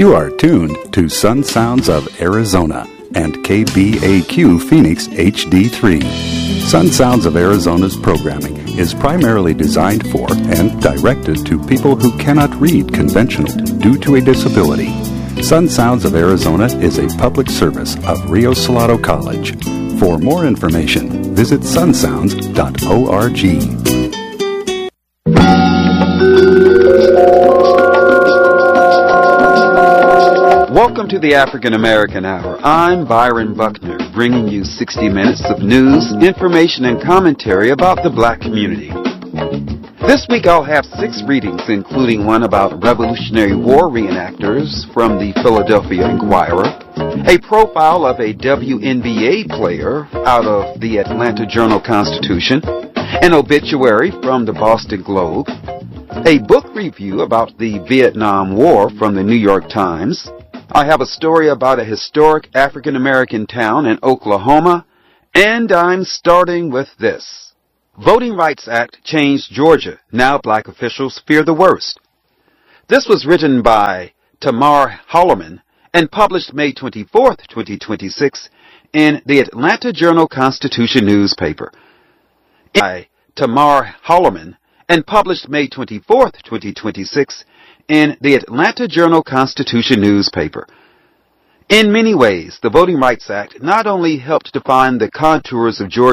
You are tuned to Sun Sounds of Arizona and KBAQ Phoenix HD3. Sun Sounds of Arizona's programming is primarily designed for and directed to people who cannot read conventional due to a disability. Sun Sounds of Arizona is a public service of Rio Salado College. For more information, visit sunsounds.org. Welcome to the African American Hour. I'm Byron Buckner, bringing you 60 minutes of news, information, and commentary about the black community. This week I'll have 6 readings, including one about Revolutionary War reenactors from the Philadelphia Inquirer, a profile of a WNBA player out of the Atlanta Journal-Constitution, an obituary from the Boston Globe, a book review about the Vietnam War from the New York Times. I have a story about a historic African-American town in Oklahoma, and I'm starting with this. Voting Rights Act changed Georgia. Now black officials fear the worst. This was written by Tamar Holloman and published May 24, 2026 in the Atlanta Journal-Constitution newspaper. By Tamar Holloman and published May 24, 2026 in the Atlanta Journal-Constitution newspaper. In many ways, the Voting Rights Act not only helped define the contours of Georgia